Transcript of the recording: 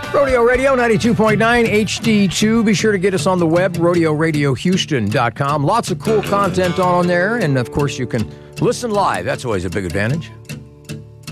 Rodeo Radio 92.9 HD2. Be sure to get us on the web, rodeoradiohouston.com. Lots of cool content on there. And, of course, you can listen live. That's always a big advantage.